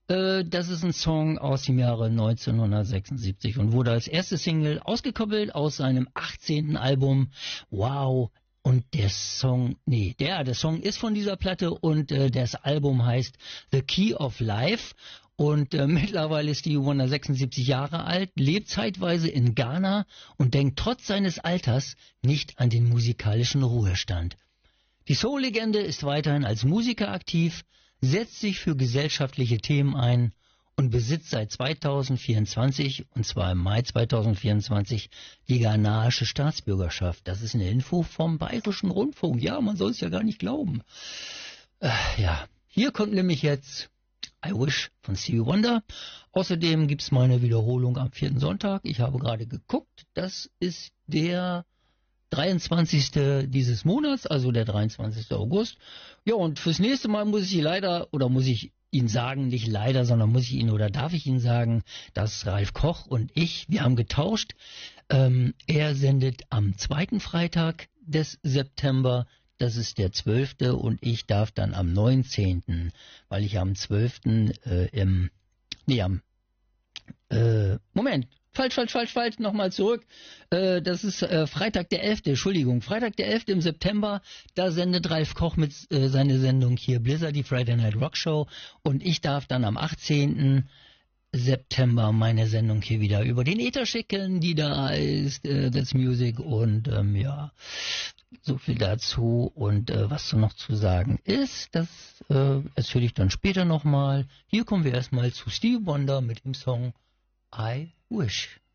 Das ist ein Song aus dem Jahre 1976 und wurde als erste Single ausgekoppelt aus seinem 18. Album. Wow. Und der Song ist von dieser Platte und das Album heißt The Key of Life. Und mittlerweile ist Stevie Wonder 76 Jahre alt, lebt zeitweise in Ghana und denkt trotz seines Alters nicht an den musikalischen Ruhestand. Die Soul-Legende ist weiterhin als Musiker aktiv, setzt sich für gesellschaftliche Themen ein und besitzt seit 2024, und zwar im Mai 2024, die ghanaische Staatsbürgerschaft. Das ist eine Info vom Bayerischen Rundfunk. Ja, man soll es ja gar nicht glauben. Hier kommt nämlich jetzt I Wish von Stevie Wonder. Außerdem gibt es meine Wiederholung am 4. Sonntag. Ich habe gerade geguckt. Das ist der 23. dieses Monats, also der 23. August. Ja, und fürs nächste Mal muss ich Ihnen sagen, nicht leider, sondern darf ich Ihnen sagen, dass Ralf Koch und ich, wir haben getauscht. Er sendet am 2. Freitag des September, das ist der 12. und ich darf dann am 19., weil ich am 12. Falsch, nochmal zurück. Das ist Freitag der 11., Entschuldigung, Freitag der 11. im September, da sendet Ralf Koch mit seine Sendung hier Blizzard, die Friday Night Rock Show, und ich darf dann am 18. September meine Sendung hier wieder über den Äther schicken, die da ist, That's Music, und so viel dazu. Und was noch zu sagen ist, das erzähle ich dann später nochmal. Hier kommen wir erstmal zu Stevie Wonder mit dem Song I Wish.